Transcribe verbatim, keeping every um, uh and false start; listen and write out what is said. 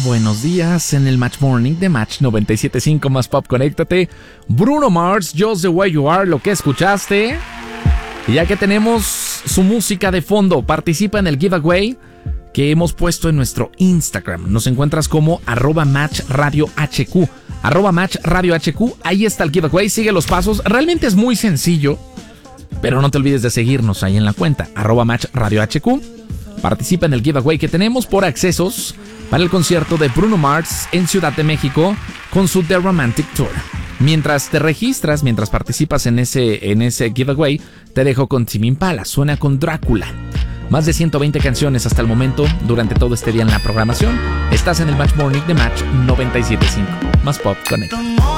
buenos días en el Match Morning de Match noventa y siete punto cinco más Pop. Conéctate. Bruno Mars, Just the Way You Are, lo que escuchaste. Y ya que tenemos su música de fondo, participa en el giveaway que hemos puesto en nuestro Instagram. Nos encuentras como arroba Match Radio H Q. Arroba Match Radio H Q. Ahí está el giveaway. Sigue los pasos. Realmente es muy sencillo. Pero no te olvides de seguirnos ahí en la cuenta. Arroba Match Radio H Q. Participa en el giveaway que tenemos por accesos para el concierto de Bruno Mars en Ciudad de México con su The Romantic Tour. Mientras te registras, mientras participas en ese, en ese giveaway, te dejo con Tame Impala. Suena con Drácula. Más de ciento veinte canciones hasta el momento durante todo este día en la programación. Estás en el Match Morning de Match noventa y siete punto cinco. Más Pop, conecta.